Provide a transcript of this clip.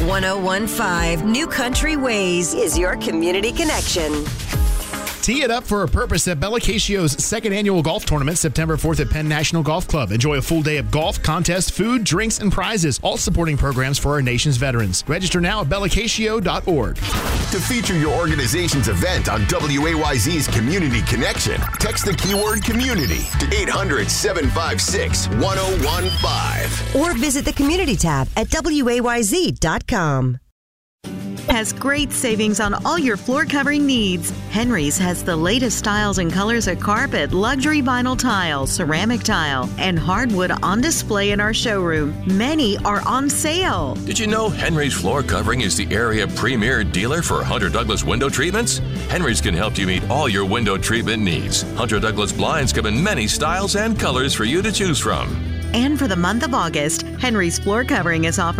1015 New Country Ways is your community connection. Tee it up for a purpose at Bella Caccio's second annual golf tournament, September 4th at Penn National Golf Club. Enjoy a full day of golf, contests, food, drinks, and prizes, all supporting programs for our nation's veterans. Register now at bellacaccio.org. To feature your organization's event on WAYZ's Community Connection, text the keyword community to 800-756-1015. Or visit the community tab at WAYZ.com. Has great savings on all your floor covering needs. Henry's has the latest styles and colors of carpet, luxury vinyl tile, ceramic tile, and hardwood on display in our showroom. Many are on sale. Did you know Henry's Floor Covering is the area premier dealer for Hunter Douglas window treatments? Henry's can help you meet all your window treatment needs. Hunter Douglas blinds come in many styles and colors for you to choose from. And for the month of August, Henry's Floor Covering is offering